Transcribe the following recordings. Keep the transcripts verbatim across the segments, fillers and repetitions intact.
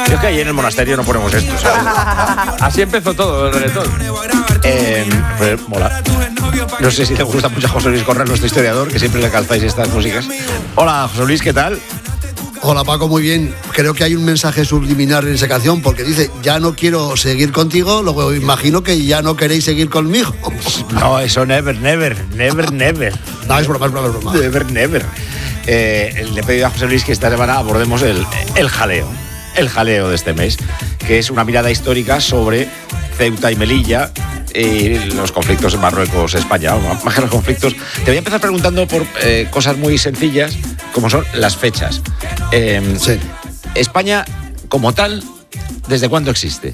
Yo es que ahí en el monasterio no ponemos esto, ¿sabes? Así empezó todo el reggaetón. Eh, pues mola. No sé si te gusta mucho a José Luis Corral, nuestro historiador, que siempre le calzáis estas músicas. Hola, José Luis, ¿qué tal? Hola Paco, muy bien. Creo que hay un mensaje subliminal en esa canción porque dice, ya no quiero seguir contigo, luego imagino que ya no queréis seguir conmigo. No, eso never, never, never, never. No, es broma, es broma, es broma. Never, never. Eh, le he pedido a José Luis que esta semana abordemos el, el jaleo, el jaleo de este mes, que es una mirada histórica sobre Ceuta y Melilla y los conflictos en Marruecos-España. Más que los conflictos, te voy a empezar preguntando por eh, cosas muy sencillas, como son las fechas. Eh, sí. España, como tal, ¿desde cuándo existe?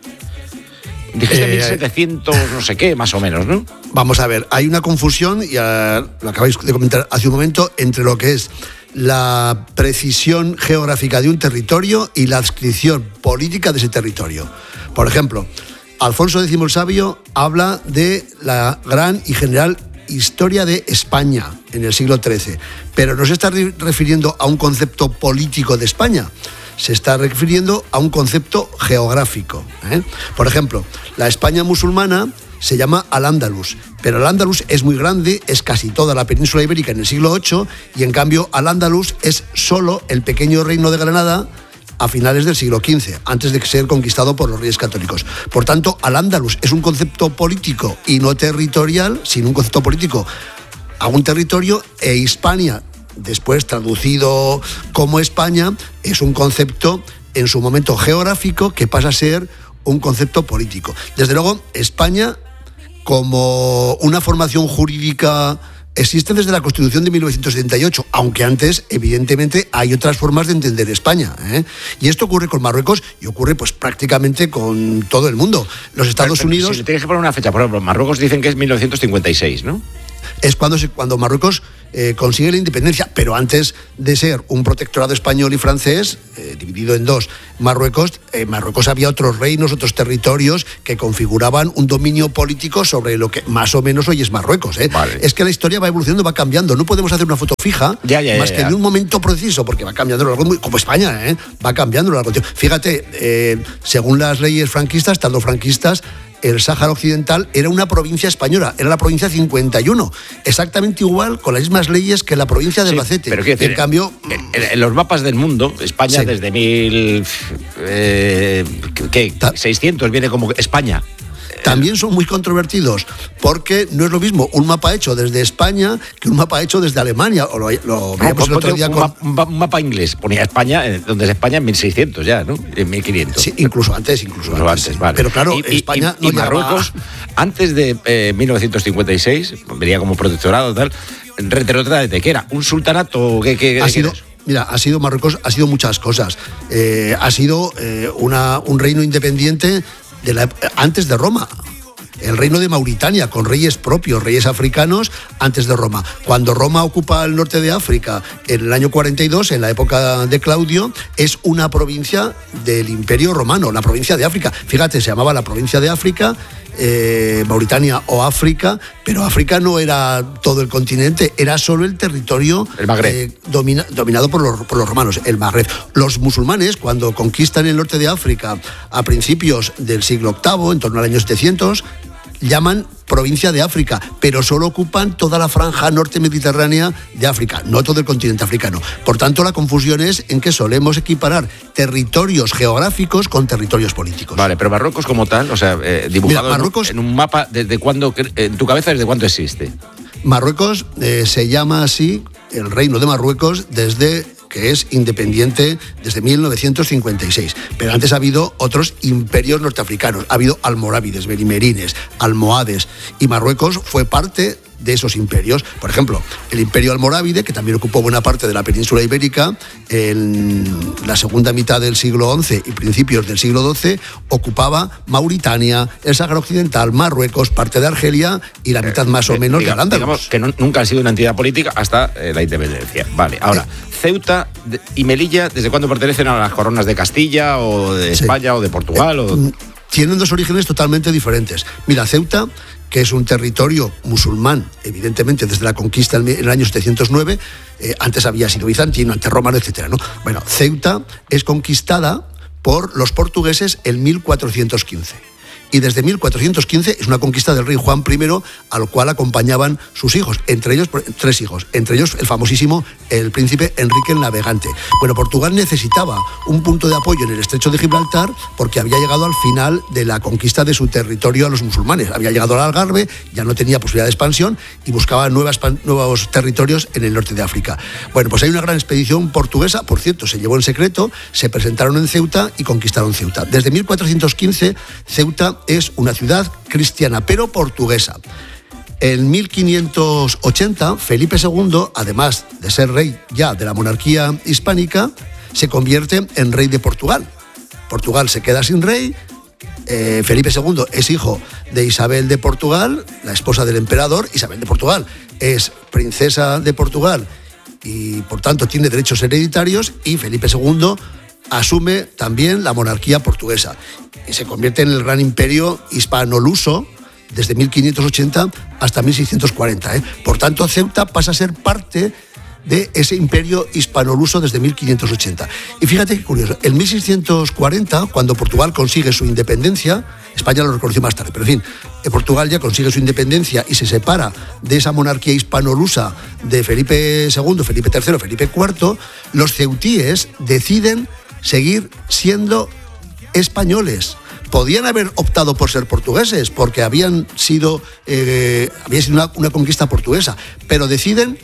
Dijiste eh, mil setecientos, no sé qué, más o menos, ¿no? Vamos a ver, hay una confusión, y uh, lo acabáis de comentar hace un momento, entre lo que es la precisión geográfica de un territorio y la adscripción política de ese territorio. Por ejemplo, Alfonso X el Sabio habla de la gran y general historia de España en el siglo trece, pero no se está refiriendo a un concepto político de España, se está refiriendo a un concepto geográfico, ¿eh? Por ejemplo, la España musulmana se llama Al-Ándalus, pero Al-Ándalus es muy grande, es casi toda la península ibérica en el siglo ocho, y en cambio Al-Ándalus es solo el pequeño reino de Granada a finales del siglo quince, antes de ser conquistado por los reyes católicos. Por tanto, Al-Ándalus es un concepto político y no territorial, sino un concepto político a un territorio, e Hispania, después traducido como España, es un concepto en su momento geográfico que pasa a ser un concepto político. Desde luego, España, como una formación jurídica, existe desde la Constitución de mil novecientos setenta y ocho, aunque antes, evidentemente, hay otras formas de entender España, ¿eh? Y esto ocurre con Marruecos y ocurre pues prácticamente con todo el mundo. Los Estados pero, pero, Unidos... Si le tienes que poner una fecha, por ejemplo, Marruecos dicen que es mil novecientos cincuenta y seis, ¿no? Es cuando, se, cuando Marruecos eh, consigue la independencia, pero antes de ser un protectorado español y francés, eh, dividido en dos, Marruecos, en eh, Marruecos había otros reinos, otros territorios que configuraban un dominio político sobre lo que más o menos hoy es Marruecos. ¿eh? Vale. Es que la historia va evolucionando, va cambiando, no podemos hacer una foto fija, ya, ya, más ya, que ya. en un momento preciso, porque va cambiando a lo largo, como España, ¿eh? va cambiando a lo largo del tiempo. Fíjate, eh, según las leyes franquistas, tanto franquistas, el Sáhara Occidental era una provincia española, era la provincia cincuenta y uno, exactamente igual, con las mismas leyes que la provincia de Albacete. Sí, pero quiero decir, en cambio, en, en los mapas del mundo, España sí. desde mil eh, ¿qué? seiscientos viene como España. También son muy controvertidos, porque no es lo mismo un mapa hecho desde España que un mapa hecho desde Alemania. O lo, lo veíamos el otro día un, con... mapa, un, mapa, un mapa inglés, ponía España, donde es España en mil seiscientos ya, ¿no? En mil quinientos. Sí, incluso antes, incluso, incluso antes. antes vale. Pero claro, y, España y, y, no y Marruecos, antes de eh, mil novecientos cincuenta y seis, venía como protectorado tal, retrocede, ¿qué era? ¿Un sultanato? ¿Qué, qué, ha qué sido, mira, ha sido Marruecos, ha sido muchas cosas. Eh, ha sido eh, una, un reino independiente de la, antes de Roma. El reino de Mauritania, con reyes propios, reyes africanos, antes de Roma. Cuando Roma ocupa el norte de África en el año cuarenta y dos, en la época de Claudio, es una provincia del Imperio Romano, la provincia de África. Fíjate, se llamaba la provincia de África, eh, Mauritania o África, pero África no era todo el continente, era solo el territorio el Magreb. Eh, domina, dominado por los, por los romanos, el Magreb. Los musulmanes, cuando conquistan el norte de África a principios del siglo octavo, en torno al año setecientos, llaman provincia de África, pero solo ocupan toda la franja norte mediterránea de África, no todo el continente africano. Por tanto, la confusión es en que solemos equiparar territorios geográficos con territorios políticos. Vale, pero Marruecos como tal, o sea, eh, dibujado Mira, Marruecos, en un mapa, ¿desde cuándo, en tu cabeza, desde cuándo existe? Marruecos eh, se llama así, el reino de Marruecos, desde... que es independiente desde mil novecientos cincuenta y seis. Pero antes ha habido otros imperios norteafricanos. Ha habido almorávides, berimerines, almohades, y Marruecos fue parte de esos imperios. Por ejemplo, el imperio almorávide, que también ocupó buena parte de la península ibérica, en la segunda mitad del siglo once y principios del siglo doce, ocupaba Mauritania, el Sáhara Occidental, Marruecos, parte de Argelia y la mitad más o menos digamos, de Al-Ándalus. Digamos que no, nunca ha sido una entidad política hasta eh, la independencia. Vale, ahora, eh. Ceuta y Melilla, ¿desde cuándo pertenecen a las coronas de Castilla o de España sí. o de Portugal? Eh, o... Tienen dos orígenes totalmente diferentes. Mira, Ceuta, que es un territorio musulmán, evidentemente desde la conquista en el año setecientos nueve, eh, antes había sido bizantino, antes romano, etcétera, ¿no? Bueno, Ceuta es conquistada por los portugueses en mil cuatrocientos quince. Y desde mil cuatrocientos quince es una conquista del rey Juan primero, al cual acompañaban sus hijos, entre ellos tres hijos, entre ellos el famosísimo el príncipe Enrique el Navegante. Bueno, Portugal necesitaba un punto de apoyo en el estrecho de Gibraltar porque había llegado al final de la conquista de su territorio a los musulmanes. Había llegado al Algarve, ya no tenía posibilidad de expansión y buscaba nuevas, nuevos territorios en el norte de África. Bueno, pues hay una gran expedición portuguesa, por cierto, se llevó en secreto, se presentaron en Ceuta y conquistaron Ceuta. Desde mil cuatrocientos quince, Ceuta es una ciudad cristiana, pero portuguesa. En mil quinientos ochenta, Felipe segundo, además de ser rey ya de la monarquía hispánica, se convierte en rey de Portugal. Portugal se queda sin rey. Eh, Felipe segundo es hijo de Isabel de Portugal, la esposa del emperador. Isabel de Portugal es princesa de Portugal y, por tanto, tiene derechos hereditarios, y Felipe segundo asume también la monarquía portuguesa y se convierte en el gran imperio hispano-luso desde mil quinientos ochenta hasta mil seiscientos cuarenta. ¿eh? Por tanto, Ceuta pasa a ser parte de ese imperio hispano-luso desde mil quinientos ochenta. Y fíjate qué curioso, en mil seiscientos cuarenta, cuando Portugal consigue su independencia, España lo reconoció más tarde, pero en fin, Portugal ya consigue su independencia y se separa de esa monarquía hispano-lusa de Felipe segundo, Felipe tercero, Felipe cuarto, los ceutíes deciden seguir siendo españoles. Podían haber optado por ser portugueses porque habían sido, eh, había sido una, una conquista portuguesa, pero deciden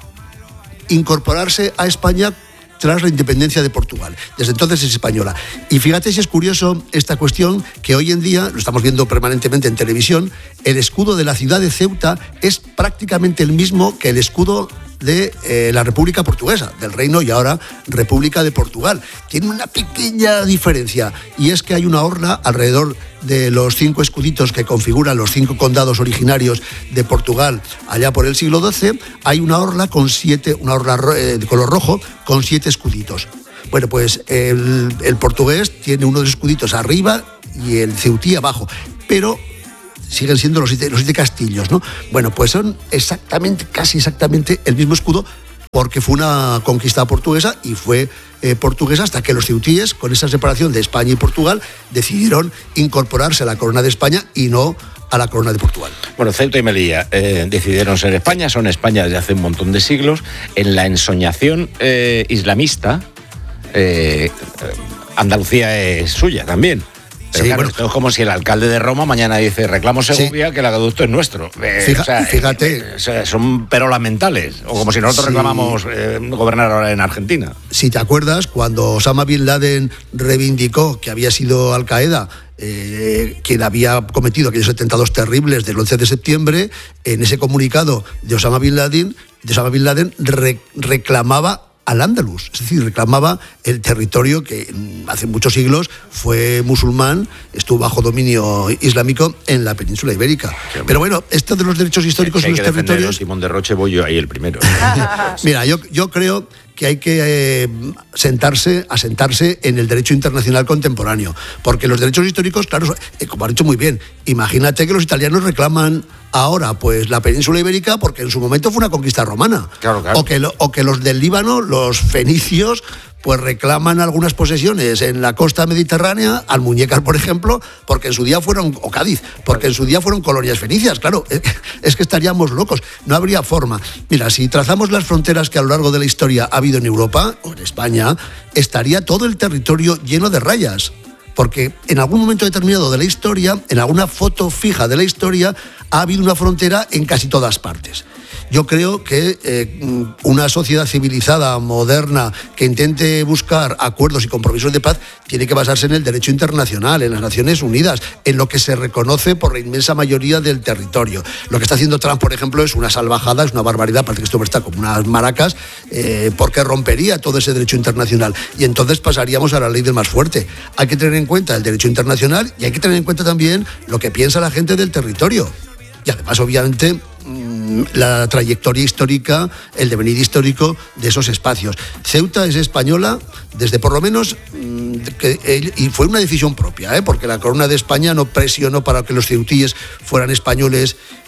incorporarse a España tras la independencia de Portugal. Desde entonces es española. Y fíjate si es curioso esta cuestión, que hoy en día, lo estamos viendo permanentemente en televisión, el escudo de la ciudad de Ceuta es prácticamente el mismo que el escudo de eh, la República Portuguesa, del Reino y ahora República de Portugal. Tiene una pequeña diferencia, y es que hay una orla alrededor de los cinco escuditos que configuran los cinco condados originarios de Portugal allá por el siglo doce. Hay una orla con siete, una orla eh, de color rojo con siete escuditos. Bueno, pues el, el portugués tiene uno de los escuditos arriba y el ceutí abajo, pero siguen siendo los siete, los siete castillos, ¿no? Bueno, pues son exactamente, casi exactamente el mismo escudo, porque fue una conquista portuguesa y fue eh, portuguesa hasta que los ceutíes, con esa separación de España y Portugal, decidieron incorporarse a la corona de España y no a la corona de Portugal. Bueno, Ceuta y Melilla eh, decidieron ser España, son España desde hace un montón de siglos. En la ensoñación eh, islamista, eh, Andalucía es suya también. Pero sí, claro, bueno, esto es como si el alcalde de Roma mañana dice reclamo Segovia, sí, que el acueducto es nuestro. Eh, Fija, o sea, fíjate. Eh, o sea, son perolas mentales. O como si nosotros sí. reclamamos eh, gobernar ahora en Argentina. Si te acuerdas, cuando Osama Bin Laden reivindicó que había sido Al Qaeda eh, quien había cometido aquellos atentados terribles del once de septiembre, en ese comunicado de Osama Bin Laden, de Osama Bin Laden re, reclamaba al Andalus, es decir, reclamaba el territorio que hace muchos siglos fue musulmán, estuvo bajo dominio islámico en la península ibérica. Pero bueno, esto de los derechos históricos en los territorios... Simón de Roche, voy yo ahí el primero. Mira, yo, yo creo que hay que eh, sentarse, asentarse en el derecho internacional contemporáneo, porque los derechos históricos, claro, eh, como ha dicho muy bien, imagínate que los italianos reclaman ahora pues la península ibérica porque en su momento fue una conquista romana. Claro, claro. O que, lo, o que los del Líbano, los fenicios, pues reclaman algunas posesiones en la costa mediterránea, Almuñécar, por ejemplo, porque en su día fueron, o Cádiz, porque en su día fueron colonias fenicias. Claro, es que estaríamos locos, no habría forma. Mira, si trazamos las fronteras que a lo largo de la historia ha habido en Europa o en España, estaría todo el territorio lleno de rayas. Porque en algún momento determinado de la historia, en alguna foto fija de la historia, ha habido una frontera en casi todas partes. Yo creo que eh, una sociedad civilizada, moderna, que intente buscar acuerdos y compromisos de paz, tiene que basarse en el derecho internacional, en las Naciones Unidas, en lo que se reconoce por la inmensa mayoría del territorio. Lo que está haciendo Trump, por ejemplo, es una salvajada, es una barbaridad, parece que esto está como unas maracas, eh, porque rompería todo ese derecho internacional. Y entonces pasaríamos a la ley del más fuerte. Hay que tener en cuenta el derecho internacional y hay que tener en cuenta también lo que piensa la gente del territorio. Y además, obviamente, la trayectoria histórica, el devenir histórico de esos espacios. Ceuta es española desde por lo menos, que, y fue una decisión propia, ¿eh? porque la corona de España no presionó para que los ceutíes fueran españoles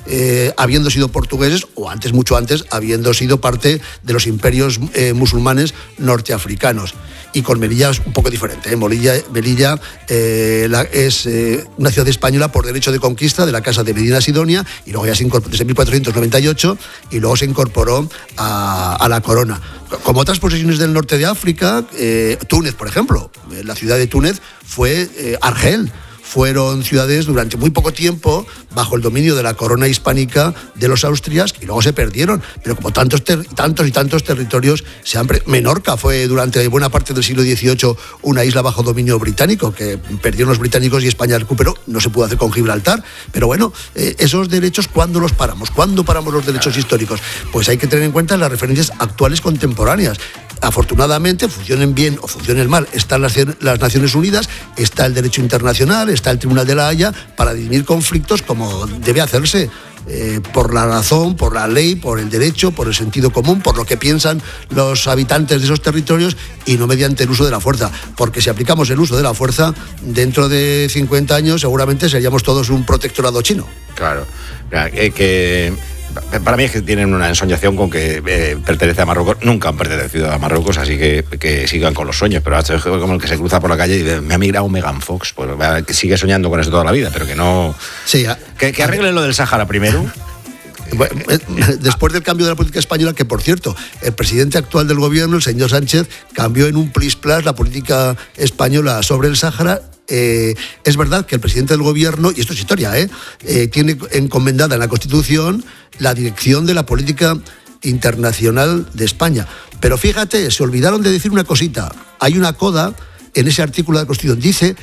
eh, habiendo sido portugueses, o antes, mucho antes, habiendo sido parte de los imperios eh, musulmanes norteafricanos. Y con Melilla es un poco diferente. ¿eh? Melilla, Melilla eh, la, es eh, una ciudad española por derecho de conquista de la Casa de Medina Sidonia, y luego ya se incorporó desde mil cuatrocientos noventa y ocho, y luego se incorporó a, a la corona. Como otras posesiones del norte de África, eh, Túnez, por ejemplo, la ciudad de Túnez fue eh, Argel. Fueron ciudades durante muy poco tiempo bajo el dominio de la corona hispánica de los austrias, y luego se perdieron. Pero como tantos, ter- tantos y tantos territorios se han... Pre- Menorca fue durante buena parte del siglo dieciocho una isla bajo dominio británico, que perdieron los británicos y España recuperó. No se pudo hacer con Gibraltar. Pero bueno, eh, esos derechos, ¿cuándo los paramos? ¿Cuándo paramos los derechos históricos? Pues hay que tener en cuenta las referencias actuales contemporáneas. Afortunadamente, funcionen bien o funcionen mal, están las, las Naciones Unidas, está el derecho internacional, está el Tribunal de la Haya para dirimir conflictos como debe hacerse, eh, por la razón, por la ley, por el derecho, por el sentido común, por lo que piensan los habitantes de esos territorios, y no mediante el uso de la fuerza. Porque si aplicamos el uso de la fuerza, dentro de cincuenta años seguramente seríamos todos un protectorado chino. Claro, que... que... Para mí es que tienen una ensoñación con que eh, pertenece a Marruecos. Nunca han pertenecido a Marruecos, así que, que sigan con los sueños. Pero es como el que se cruza por la calle y dice, me ha migrado Megan Fox. Pues que sigue soñando con eso toda la vida, pero que no... Sí, a, que, que arreglen lo del Sáhara primero. Bueno, después del cambio de la política española, que por cierto, el presidente actual del gobierno, el señor Sánchez, cambió en un plis-plas la política española sobre el Sáhara. Eh, es verdad que el presidente del gobierno, y esto es historia, eh, eh, tiene encomendada en la Constitución la dirección de la política internacional de España. Pero fíjate, se olvidaron de decir una cosita. Hay una coda en ese artículo de la Constitución. Dice,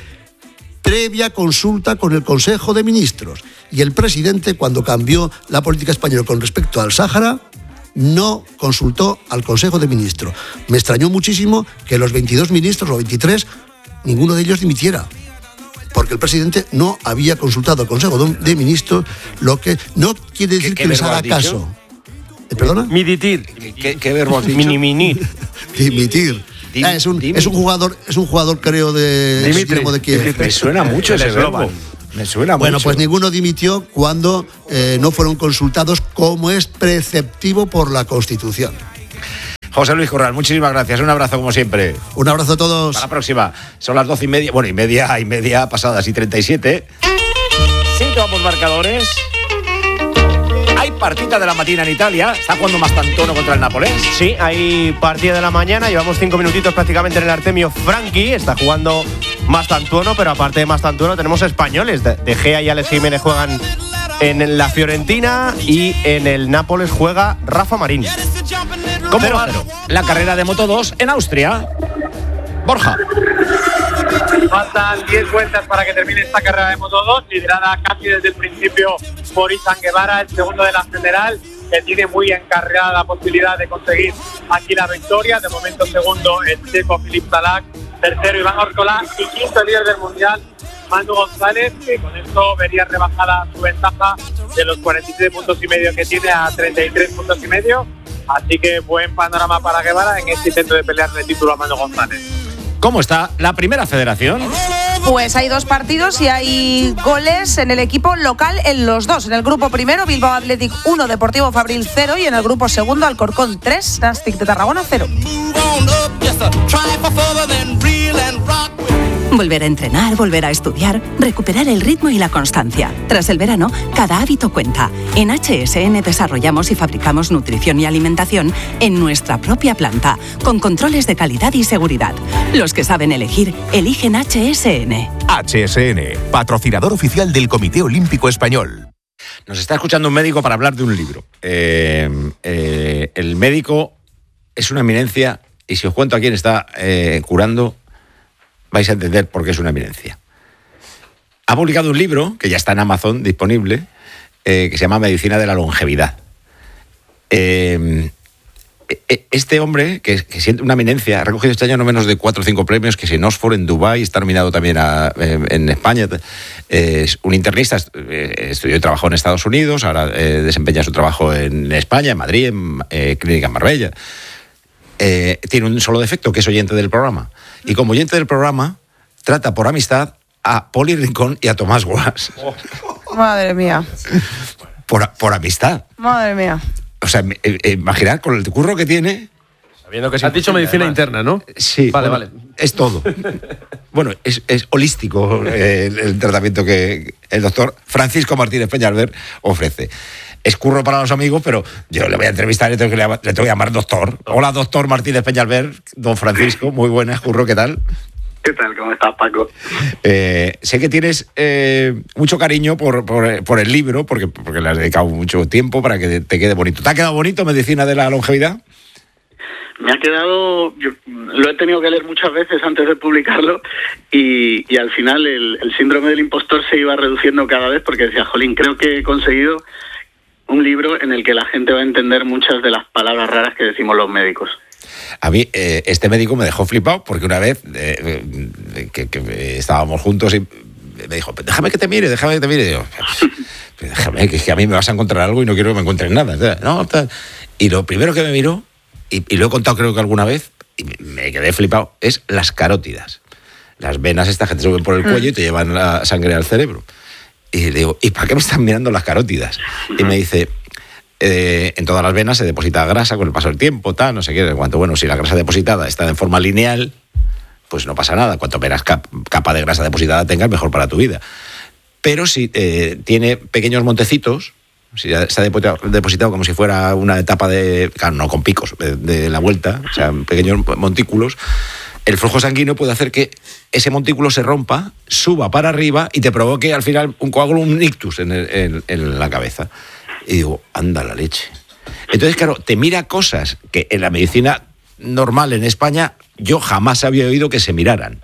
previa consulta con el Consejo de Ministros. Y el presidente, cuando cambió la política española con respecto al Sáhara, no consultó al Consejo de Ministros. Me extrañó muchísimo que los veintidós ministros, o veintitrés, ninguno de ellos dimitiera, porque el presidente no había consultado al Consejo de Ministros, lo que no quiere decir que les haga caso. ¿Perdona? Miditir. ¿Qué, qué verbo has dicho? Miniminir. Dimitir. Dim, ah, es, un, dim. es un jugador, es un jugador creo de Dimitri. de Kiev. Me suena mucho ese verbo. Me suena Bueno, mucho. pues ninguno dimitió cuando eh, no fueron consultados, como es preceptivo por la Constitución. José Luis Corral, muchísimas gracias. Un abrazo como siempre. Un abrazo a todos. Hasta la próxima. Son las doce y media, bueno, y media y media pasadas y treinta y siete. Situamos marcadores. Hay partita de la matina en Italia. Está jugando Mastantuono contra el Nápoles. Sí, hay partida de la mañana. Llevamos cinco minutitos prácticamente en el Artemio Franchi. Está jugando Mastantuono, pero aparte de Mastantuono tenemos españoles. De, de Gea y Alex Jiménez juegan en la Fiorentina, y en el Nápoles juega Rafa Marín. ¿Cómo va la carrera de Moto dos en Austria? Borja. Faltan diez vueltas para que termine esta carrera de Moto dos, liderada casi desde el principio por Izan Guevara, el segundo de la general, que tiene muy encarrilada la posibilidad de conseguir aquí la victoria. De momento segundo el checo Filip Salak, tercero Iván Orcolá y quinto líder del mundial Manu González, que con esto vería rebajada su ventaja de los cuarenta y siete puntos y medio que tiene a treinta y tres puntos y medio. Así que buen panorama para Guevara en este intento de pelear el título a Manu González. ¿Cómo está la primera federación? Pues hay dos partidos y hay goles en el equipo local en los dos. En el grupo primero, Bilbao Athletic uno, Deportivo Fabril cero, y en el grupo segundo, Alcorcón tres, Nastic de Tarragona cero. Volver a entrenar, volver a estudiar, recuperar el ritmo y la constancia. Tras el verano, cada hábito cuenta. En H S N desarrollamos y fabricamos nutrición y alimentación en nuestra propia planta, con controles de calidad y seguridad. Los que saben elegir, eligen H S N. H S N, patrocinador oficial del Comité Olímpico Español. Nos está escuchando un médico para hablar de un libro. Eh, eh, el médico es una eminencia, y si os cuento a quién está eh, curando, vais a entender por qué es una eminencia. Ha publicado un libro, que ya está en Amazon disponible, eh, que se llama Medicina de la Longevidad. Eh, este hombre, que, que siente una eminencia, ha recogido este año no menos de cuatro o cinco premios, que es en Oxford, en Dubái, está nominado también a, eh, en España. Eh, es un internista, eh, estudió y trabajó en Estados Unidos, ahora eh, desempeña su trabajo en España, en Madrid, en eh, Clínica en Marbella. Eh, tiene un solo defecto, que es oyente del programa. Y como oyente del programa, trata por amistad a Poli Rincón y a Tomás Guas. Madre mía. por, por amistad. Madre mía. O sea, eh, eh, imaginar con el curro que tiene. Sabiendo que Has dicho medicina además. interna, ¿no? Sí, Vale, bueno, vale. es todo. Bueno, es, es holístico eh, el, el tratamiento que el doctor Francisco Martínez Peñalver ofrece. Es curro para los amigos, pero yo le voy a entrevistar y le tengo que, le, le tengo que llamar doctor. Hola, doctor Martínez Peñalver, don Francisco, muy buenas, curro, ¿qué tal? ¿Qué tal? ¿Cómo estás, Paco? Eh, sé que tienes eh, mucho cariño por, por, por el libro, porque, porque le has dedicado mucho tiempo para que te quede bonito. ¿Te ha quedado bonito Medicina de la Longevidad? Me ha quedado, yo lo he tenido que leer muchas veces antes de publicarlo y, y al final el, el síndrome del impostor se iba reduciendo cada vez porque decía, jolín, creo que he conseguido un libro en el que la gente va a entender muchas de las palabras raras que decimos los médicos. A mí eh, este médico me dejó flipado porque una vez eh, eh, que, que estábamos juntos y me dijo, déjame que te mire, déjame que te mire. Y digo, déjame, que, que a mí me vas a encontrar algo y no quiero que me encuentres nada. No, tal. Y lo primero que me miró, y, y lo he contado creo que alguna vez, y me quedé flipado, es las carótidas. Las venas estas que te suben por el cuello y te llevan la sangre al cerebro. Y le digo, ¿y para qué me están mirando las carótidas? Y me dice... Eh, en todas las venas se deposita grasa con el paso del tiempo, tal, no sé qué, cuanto, bueno, si la grasa depositada está en forma lineal, pues no pasa nada. Cuanto menos cap, capa de grasa depositada tengas, mejor para tu vida. Pero si eh, tiene pequeños montecitos, si se ha depositado, depositado como si fuera una etapa de, claro, no con picos, de, de la vuelta, o sea, pequeños montículos, el flujo sanguíneo puede hacer que ese montículo se rompa, suba para arriba y te provoque al final un coágulo, un ictus en, el, en, en la cabeza. Y digo, anda la leche. Entonces, claro, te mira cosas que en la medicina normal en España yo jamás había oído que se miraran.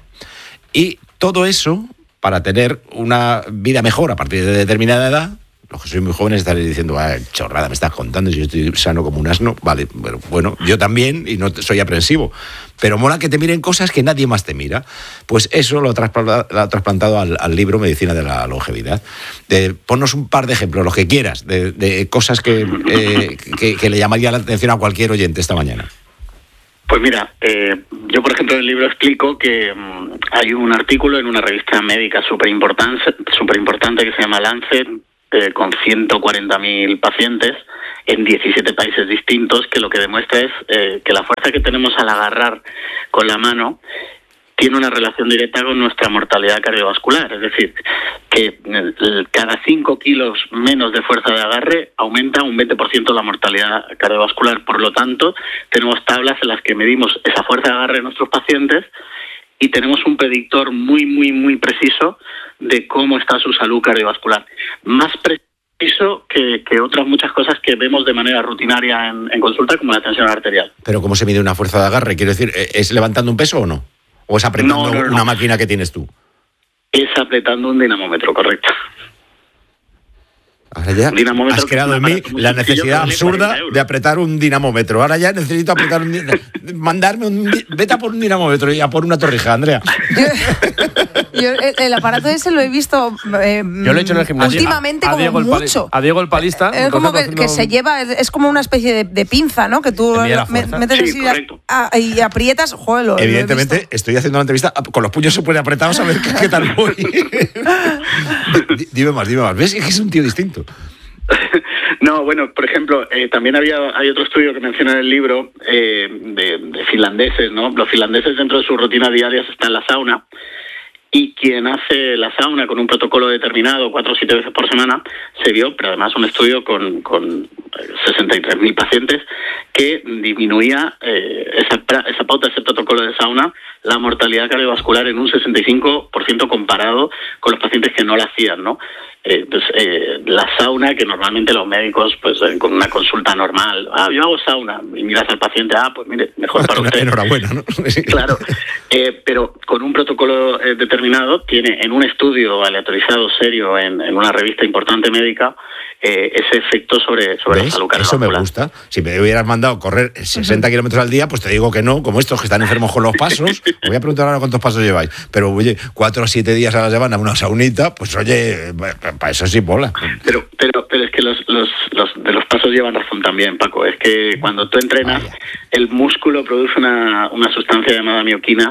Y todo eso, para tener una vida mejor a partir de determinada edad, los que sois muy jóvenes estaréis diciendo, ah, chorrada, me estás contando, si yo estoy sano como un asno. Vale, pero bueno, yo también, y no soy aprensivo. Pero mola que te miren cosas que nadie más te mira. Pues eso lo ha trasplantado, lo ha trasplantado al, al libro Medicina de la Longevidad. Eh, ponnos un par de ejemplos, los que quieras, de, de cosas que, eh, que, que le llamaría la atención a cualquier oyente esta mañana. Pues mira, eh, yo por ejemplo en el libro explico que um, hay un artículo en una revista médica súper importante, súper importante que se llama Lancet, eh, con ciento cuarenta mil pacientes en diecisiete países distintos, que lo que demuestra es eh, que la fuerza que tenemos al agarrar con la mano tiene una relación directa con nuestra mortalidad cardiovascular. Es decir, que cada cinco kilos menos de fuerza de agarre aumenta un veinte por ciento la mortalidad cardiovascular. Por lo tanto, tenemos tablas en las que medimos esa fuerza de agarre de nuestros pacientes y tenemos un predictor muy, muy, muy preciso de cómo está su salud cardiovascular. Más preciso que, que otras muchas cosas que vemos de manera rutinaria en, en consulta, como la tensión arterial. Pero ¿cómo se mide una fuerza de agarre? Quiero decir, ¿es levantando un peso o no? ¿O es apretando no, no, no. una máquina que tienes tú? Es apretando un dinamómetro, correcto. Ahora ya has creado en mí la necesidad absurda de apretar un dinamómetro. Ahora ya necesito apretar un dinamómetro. Mandarme un... Vete a por un dinamómetro y a por una torrija, Andrea. Yo, yo el aparato ese lo he visto eh, yo lo he hecho en el gimnasio. últimamente a, a como Diego mucho. A Diego el palista. Es como que, que se lleva, es como una especie de, de pinza, ¿no? Que tú me, metes sí, así a, a, y aprietas. Joder, lo, evidentemente, lo he estoy haciendo una entrevista con los puños súper apretados a ver qué, qué tal voy. Dime más, dime más. ¿Ves? Es que es un tío distinto. No, bueno, por ejemplo, eh, también había hay otro estudio que menciona en el libro eh, de, de finlandeses, ¿no? Los finlandeses dentro de sus rutinas diarias están en la sauna y quien hace la sauna con un protocolo determinado cuatro o siete veces por semana se vio, pero además un estudio con, con sesenta y tres mil pacientes que disminuía eh, esa, esa pauta, ese protocolo de sauna, la mortalidad cardiovascular en un sesenta y cinco por ciento comparado con los pacientes que no la hacían, ¿no? Eh, pues, eh, la sauna, que normalmente los médicos, pues eh, con una consulta normal, ah, yo hago sauna, y miras al paciente, ah, pues mire, mejor para usted. Enhorabuena, ¿no? Sí. Claro, eh, pero con un protocolo eh, determinado, tiene en un estudio aleatorizado serio en, en una revista importante médica, eh, ese efecto sobre, sobre la salud cardiovascular. Eso me gusta. Si me hubieras mandado correr sesenta uh-huh. kilómetros al día, pues te digo que no, como estos que están enfermos con los pasos. Voy a preguntar ahora cuántos pasos lleváis. Pero, oye, cuatro o siete días a la semana, una saunita, pues oye, para eso sí mola. Pero, pero, pero es que los, los, los de los pasos llevan razón también, Paco. Es que cuando tú entrenas, Vaya. el músculo produce una, una sustancia llamada mioquina,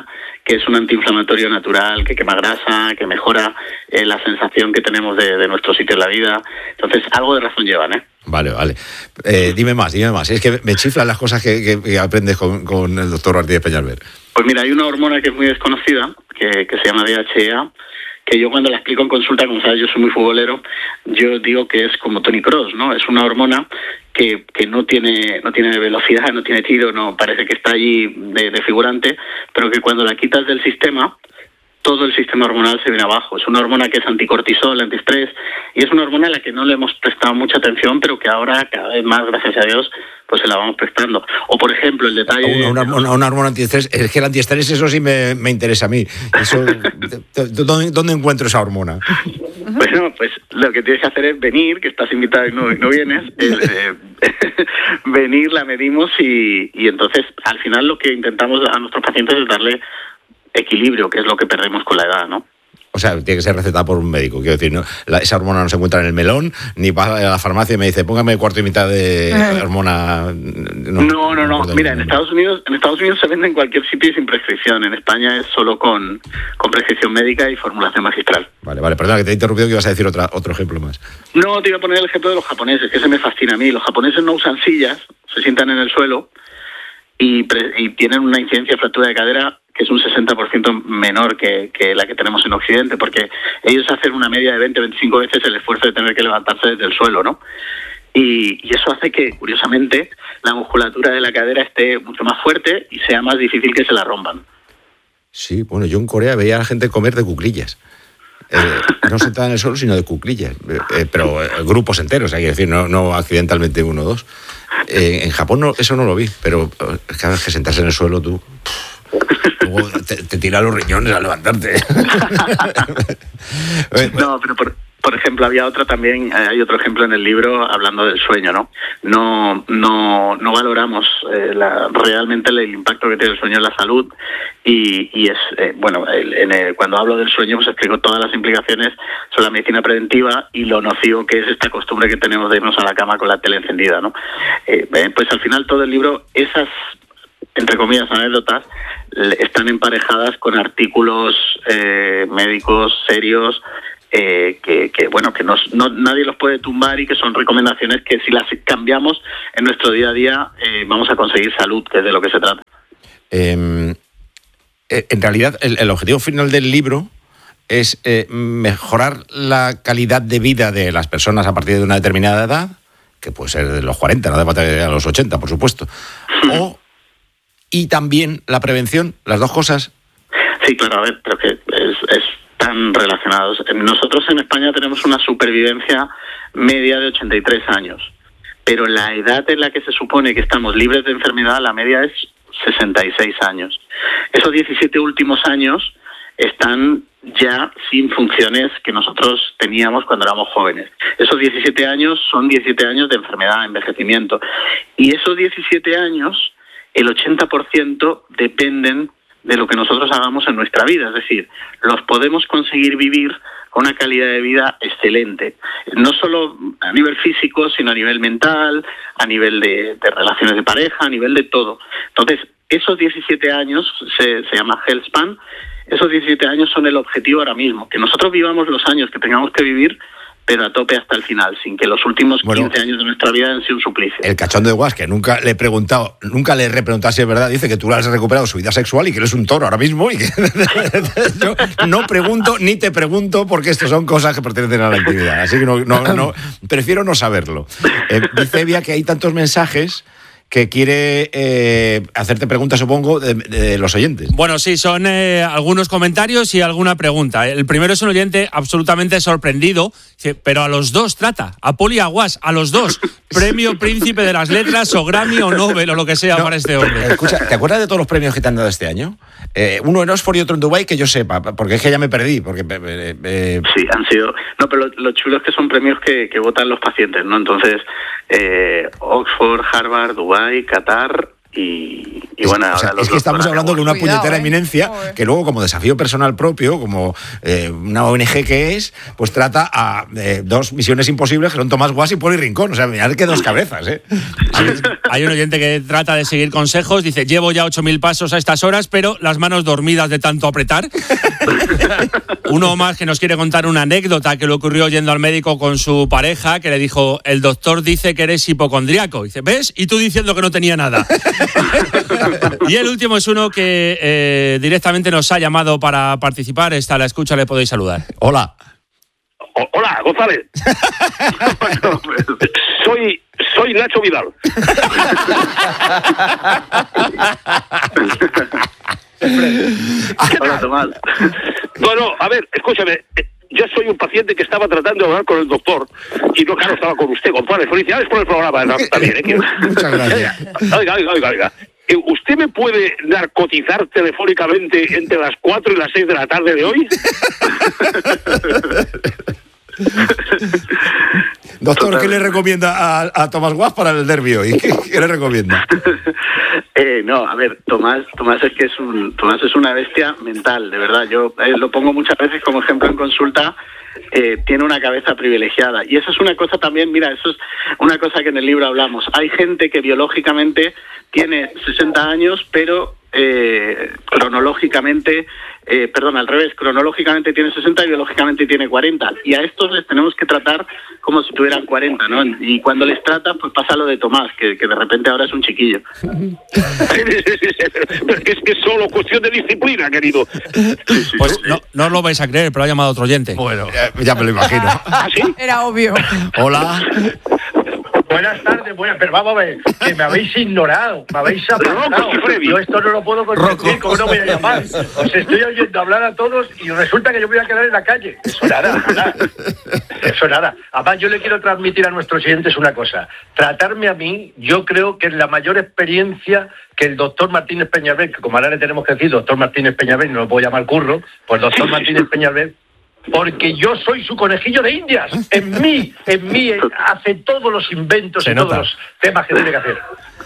que es un antiinflamatorio natural, que quema grasa, que mejora eh, la sensación que tenemos de, de nuestro sitio en la vida. Entonces, algo de razón llevan, ¿eh? Vale, vale. Eh, dime más, dime más. Es que me chiflan las cosas que, que, que aprendes con, con el doctor Martínez Peñalver. Pues mira, hay una hormona que es muy desconocida, que, que se llama D H E A, que yo cuando la explico en consulta, como sabes, yo soy muy futbolero, yo digo que es como Toni Kroos, ¿no? Es una hormona que, que no tiene no tiene velocidad, no tiene tiro, no parece que está allí de, de figurante, pero que cuando la quitas del sistema, todo el sistema hormonal se viene abajo. Es una hormona que es anticortisol, antiestrés, y es una hormona a la que no le hemos prestado mucha atención, pero que ahora, cada vez más, gracias a Dios, pues se la vamos prestando. O, por ejemplo, el detalle... Una, una, una hormona antiestrés, es que el antiestrés, eso sí me, me interesa a mí. Eso, ¿dónde, ¿Dónde encuentro esa hormona? Bueno, pues lo que tienes que hacer es venir, que estás invitado y no, no vienes, es, eh, venir, la medimos y, y entonces, al final, lo que intentamos a nuestros pacientes es darle equilibrio, que es lo que perdemos con la edad, ¿no? O sea, tiene que ser recetada por un médico. Quiero decir, ¿no? La, esa hormona no se encuentra en el melón, ni va a la farmacia y me dice, póngame cuarto y mitad de hormona. No, no, no. no. Mira, en Estados Unidos en Estados Unidos se vende en cualquier sitio y sin prescripción. En España es solo con, con prescripción médica y formulación magistral. Vale, vale. Perdona que te he interrumpido, que ibas a decir otra, otro ejemplo más. No, te iba a poner el ejemplo de los japoneses, que ese me fascina a mí. Los japoneses no usan sillas, se sientan en el suelo y, pre, y tienen una incidencia de fractura de cadera que es un sesenta por ciento menor que, que la que tenemos en Occidente, porque ellos hacen una media de veinte a veinticinco veces el esfuerzo de tener que levantarse desde el suelo, ¿no? Y, y eso hace que, curiosamente, la musculatura de la cadera esté mucho más fuerte y sea más difícil que se la rompan. Sí, bueno, yo en Corea veía a la gente comer de cuclillas. Eh, no sentada en el suelo, sino de cuclillas. Eh, eh, pero eh, grupos enteros, hay que decir, no, no accidentalmente uno o dos. Eh, en Japón no, eso no lo vi, pero cada vez que sentarse en el suelo tú... Luego te, te tira los riñones al levantarte. No, pero por, por ejemplo, había otra también, hay otro ejemplo en el libro hablando del sueño, ¿no? No no no valoramos eh, la, realmente el, el impacto que tiene el sueño en la salud y, y es, eh, bueno, el, en el, cuando hablo del sueño pues explico todas las implicaciones sobre la medicina preventiva y lo nocivo que es esta costumbre que tenemos de irnos a la cama con la tele encendida, ¿no? Eh, pues al final todo el libro, esas entre comillas, anécdotas, están emparejadas con artículos eh, médicos serios eh, que, que, bueno, que nos, no, nadie los puede tumbar y que son recomendaciones que si las cambiamos en nuestro día a día eh, vamos a conseguir salud, que es de lo que se trata. Eh, en realidad, el, el objetivo final del libro es eh, mejorar la calidad de vida de las personas a partir de una determinada edad, que puede ser de los cuarenta, no de a los ochenta, por supuesto, o y también la prevención, las dos cosas. Sí, claro, a ver, creo que es, es tan relacionados. Nosotros en España tenemos una supervivencia media de ochenta y tres años, pero la edad en la que se supone que estamos libres de enfermedad, la media es sesenta y seis años. Esos diecisiete últimos años están ya sin funciones que nosotros teníamos cuando éramos jóvenes. Esos diecisiete años son diecisiete años de enfermedad, envejecimiento. Y esos diecisiete años, el ochenta por ciento dependen de lo que nosotros hagamos en nuestra vida. Es decir, los podemos conseguir vivir con una calidad de vida excelente. No solo a nivel físico, sino a nivel mental, a nivel de, de relaciones de pareja, a nivel de todo. Entonces, esos diecisiete años, se, se llama Health Span, esos diecisiete años son el objetivo ahora mismo. Que nosotros vivamos los años que tengamos que vivir, pero a tope hasta el final, sin que los últimos bueno, quince años de nuestra vida han sido un suplicio. El cachondo de Guas, que nunca le he preguntado, nunca le he repreguntado si es verdad, dice que tú has recuperado su vida sexual y que eres un toro ahora mismo y que yo no pregunto ni te pregunto porque esto son cosas que pertenecen a la intimidad, así que no, no, no prefiero no saberlo. Eh, dice Evia que hay tantos mensajes que quiere eh, hacerte preguntas, supongo, de, de los oyentes. Bueno, sí, son eh, algunos comentarios y alguna pregunta. El primero es un oyente absolutamente sorprendido, pero a los dos trata, a Poli y a Guas, a los dos. Premio Príncipe de las Letras o Grammy o Nobel o lo que sea no, para este hombre. Escucha, ¿te acuerdas de todos los premios que te han dado este año? Eh, uno en Oxford y otro en Dubái, que yo sepa, porque es que ya me perdí. Porque, eh, eh... Sí, han sido... No, pero lo, lo chulo es que son premios que, que votan los pacientes, ¿no? Entonces, eh, Oxford, Harvard, Dubái, Qatar y, y bueno, o sea, ahora es que estamos hablando de una Cuidado, puñetera eh. eminencia Joder. que luego, como desafío personal propio, como eh, una O N G que es, pues trata a eh, dos misiones imposibles que son Tomás Guas y Poli Rincón. O sea, mirad que dos cabezas, ¿eh? Hay, hay un oyente que trata de seguir consejos, dice, llevo ya ocho mil pasos a estas horas, pero las manos dormidas de tanto apretar. Uno más que nos quiere contar una anécdota que le ocurrió yendo al médico con su pareja, que le dijo, el doctor dice que eres hipocondriaco. Dice, ¿ves? Y tú diciendo que no tenía nada. Y el último es uno que eh, directamente nos ha llamado para participar. Está a la escucha, le podéis saludar. Hola. O- hola, González. soy, soy Nacho Vidal. Hola, Tomás. Bueno, a ver, escúchame. Yo soy un paciente que estaba tratando de hablar con el doctor y no, claro, estaba con usted, González. Felicidades por el programa, ¿no? También, ¿eh? Que- Muchas gracias. Oiga, oiga, oiga, oiga. Eh, ¿Usted me puede narcotizar telefónicamente entre las cuatro y las seis de la tarde de hoy? Doctor, ¿qué le recomienda a, a Tomás Guas para el derbi hoy? ¿Qué, qué le recomienda? Eh, no, a ver, Tomás, Tomás es que es un, Tomás es una bestia mental, de verdad. Yo eh, lo pongo muchas veces como ejemplo en consulta. Eh, tiene una cabeza privilegiada y eso es una cosa también, mira, eso es una cosa que en el libro hablamos. Hay gente que biológicamente tiene sesenta años, pero eh, cronológicamente, eh, perdón, al revés, cronológicamente tiene sesenta y biológicamente tiene cuarenta. Y a estos les tenemos que tratar como si tuvieran cuarenta, ¿no? Y cuando les tratas, pues pasa lo de Tomás, que, que de repente ahora es un chiquillo. Pero es que es solo cuestión de disciplina, querido. Pues no, no os lo vais a creer, pero ha llamado otro oyente. Bueno, ya, ya me lo imagino. ¿Ah, sí? Era obvio. Hola. Buenas tardes, buenas, pero vamos a ver, que me habéis ignorado, me habéis apartado. Yo esto no lo puedo consentir, ¿cómo no voy a llamar? Os estoy oyendo hablar a todos y resulta que yo me voy a quedar en la calle. Eso nada, nada. Eso nada. Además, yo le quiero transmitir a nuestros oyentes una cosa. Tratarme a mí, yo creo que es la mayor experiencia que el doctor Martínez Peñalver, que como ahora le tenemos que decir doctor Martínez Peñalver, no lo puedo llamar Curro, pues doctor Martínez Peñalver, porque yo soy su conejillo de indias. En mí, en mí eh, hace todos los inventos Se y nota. todos los temas que tiene que hacer.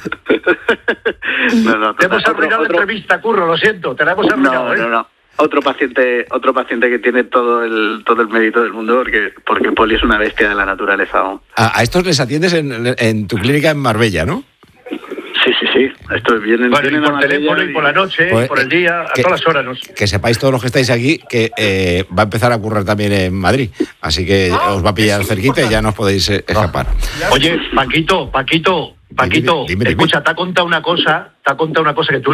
No, no, Te hemos otro- arruinado la otro- entrevista, Curro, lo siento, te la hemos arruinado, No, ¿eh? no, no. Otro paciente, otro paciente que tiene todo el todo el mérito del mundo porque porque Poli es una bestia de la naturaleza. ¿No? A, a estos les atiendes en, en tu clínica en Marbella, ¿no? Sí, sí, sí. Estos vienen, Bueno, y vienen a por teléfono, Marbella y por la noche, Pues, y por el día, a que- todas las horas. ¿no? Que sepáis todos los que estáis aquí que eh, va a empezar a currar también en Madrid. Así que os va a pillar cerquita y ya no os podéis eh, escapar. Oye, Paquito, Paquito, Paquito, Dime, dime, dime. escucha, te ha contado una cosa, te ha contado una cosa que tú